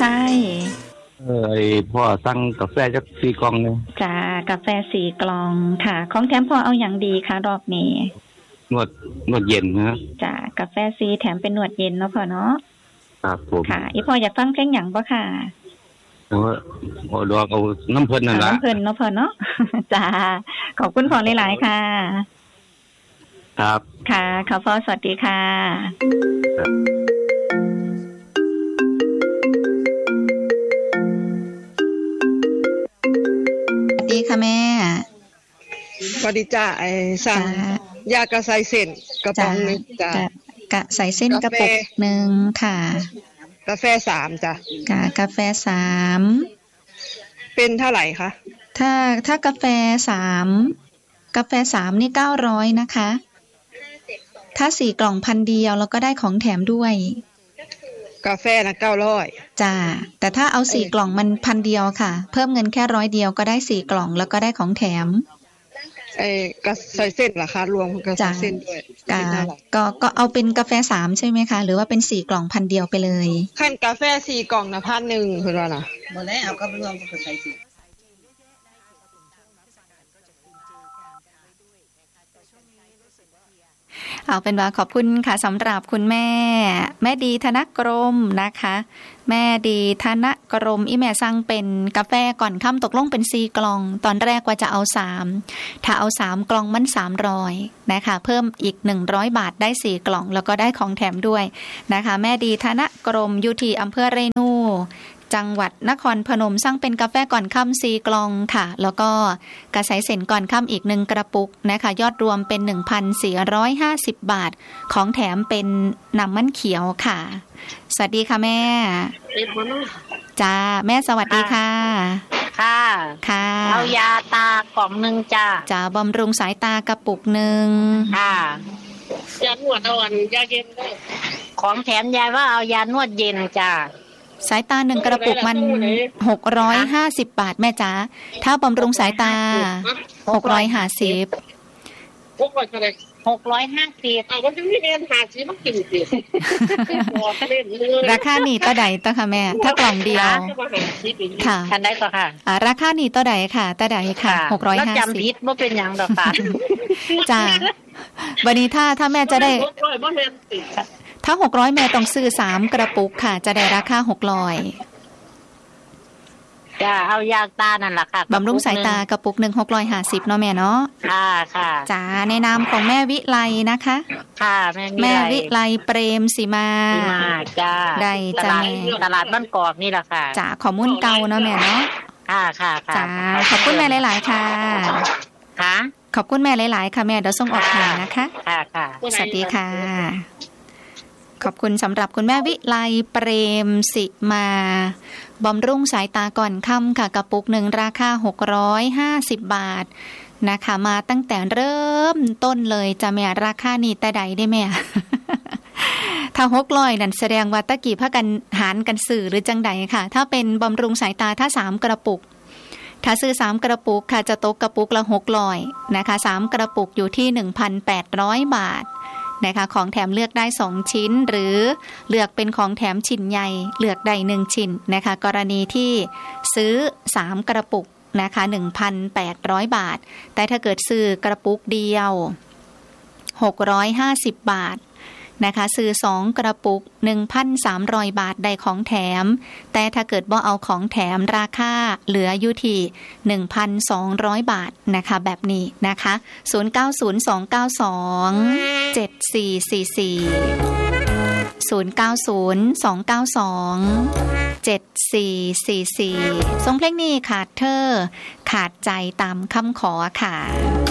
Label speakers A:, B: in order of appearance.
A: ไอ้พ่อสั่งกาแฟจัก4 กล่องนึง
B: จ้ากาแฟ4 กล่องค่ะของแถมพ่อเอาอย่างดีคะรอบนี้
A: นวดเย็นนะ
B: จ้ากาแฟ4แถมเป็นนวดเย็นเนาะพ่อเนาะ
A: ครับผม
B: ค่ะอีพ่ออยากฟังเพลงหยังบ่ค่ะ
A: ดอกเอาน้ำเพิ่นนั่นล่ะ
B: น้ำเพิ่นเนาะพ่อเนาะจ้าขอบคุณพ่อหลายๆค่ะ
A: ครับ
B: ค่ะค่ะพ่อสวัสดีค่ะสวัสดีค่ะแม่
C: สวัสดีจ้าสั่งยากระใสเส้นกระป๋องนึงจ้าก
B: ะใส่เส้นกระปุกนึงค่ะ
C: กาแฟ3จ้ะ
B: กาแฟ3
C: เป็นเท่าไหร่คะ
B: ถ้ากาแฟ3นี่900นะคะถ้า4 กล่อง1,000 เดียวแล้วก็ได้ของแถมด้วย
C: กาแฟนะ900
B: จ้าแต่ถ้าเอา4 กล่องมัน1,000 เดียวค่ะเพิ่มเงินแค่100 เดียวก็ได้4 กล่องแล้วก็ได้ของแถม
C: กระใสเส้นราคารวมกระใสเส้นด้วย
B: ก็เอาเป็นกาแฟ3ใช่ไหมคะหรือว่าเป็น4 กล่อง1,000 เดียวไปเลย
C: ขั้นกาแฟ4 กล่องนะ1,000เพิ่นว่าน่ะ
D: บ่แล้วเอาก็รวมกับใส่สิ
B: เอาเป็นว่าขอบคุณค่ะสำหรับคุณแม่ดีธนกรมนะคะแม่ดีธนกรมอีแม่สั่งเป็นกาแฟก่อนค่ำตกลงเป็น4 กล่องตอนแรกว่าจะเอา3ถ้าเอา3 กล่องมัน300นะคะเพิ่มอีก100 บาทได้4 กล่องแล้วก็ได้ของแถมด้วยนะคะแม่ดีธนกรมอยู่ที่อำเภอเรนูจังหวัดนครพนมสั่งเป็นกาแฟก่อนค่ำ4 กล่องค่ะแล้วก็กระใสเส้นก่อนค่ำอีก1 กระปุกนะคะยอดรวมเป็น 1,450 บาทของแถมเป็นน้ำมันเขียวค่ะสวัสดีค่ะแม่จ้าแม่สวัสดีค่ะค่ะ
D: เอายาตากล่องนึงจ้า
B: บำรุงสายตากระปุกนึง
D: ค่ะยานวดอ่อนยาเย็นได้ของแถมยายว่าเอายานวดเย็นจ้า
B: สายตา1 กระปุกมัน650 บาทแม่จ๋าถ้าบำรุงสายตา650
D: เอาก็จะมีเงิน50มากินสิ
B: ราคานี่ต่อใดต่อค่ะแม่ถ้ากล่องเดียวค่ะ
D: ทันได้ก็ค่ะ
B: ราคานี่ต่อใดค่ะต่อใดค่ะ650
D: แล้วจำผิดบ่เป็นหยังดอกค่ะ
B: จ้าวันนี้ถ้าแม่จะได้ถ้า600แม่ต้องซื้อ3 กระปุกค่ะจะได้ราคา600
D: จ้าเอายาตานั่นล่ะค่ะ
B: บำรุงสายตากระปุก1 650เนาะแม่เนาะ
D: ค่ะ
B: จ้าในนามของแม่วิไลนะคะ
D: ค่ะ
B: แม่วิไลเปรมสีมา
D: จ้า
B: ได้จ้า
D: ตลาดบ้านกอกนี่ล่ะค่ะ
B: จ้าข้อมูลเก่าเนาะแม่เนาะ
D: ค่ะ
B: จ้าขอบคุณแม่หลายๆค่ะขอบคุณแม่หลายๆค่ะแม่เดี๋ยวส่งออกให้นะคะ
D: ค่ะ
B: สวัสดีค่ะขอบคุณสำหรับคุณแม่วิไลเปรมสิมาบำรุงสายตาก่อนค่ำค่ะกระปุก1ราคา650 บาทนะคะมาตั้งแต่เริ่มต้นเลยจะแม่ราคานี่แต่ใดได้แม่ ถ้า600นั่นแสดงว่าตะกี้พากันหารกันสื่อหรือจังใดค่ะถ้าเป็นบำรุงสายตาถ้า3 กระปุกถ้าซื้อ3 กระปุกค่ะจะตกกระปุกละ600นะคะ3 กระปุกอยู่ที่ 1,800 บาทนะคะของแถมเลือกได้2 ชิ้นหรือเลือกเป็นของแถมชิ้นใหญ่เลือกได้1 ชิ้นนะคะกรณีที่ซื้อ3 กระปุกนะคะ 1,800 บาทแต่ถ้าเกิดซื้อกระปุกเดียว650 บาทนะคะซื้อ2 กระปุก 1,300 บาทได้ของแถมแต่ถ้าเกิดบ่เอาของแถมราคาเหลืออยู่ที่ 1,200 บาทนะคะแบบนี้นะคะ0902927444 ส่งเพลงนี้ขาดเธอขาดใจตามคำขอค่ะ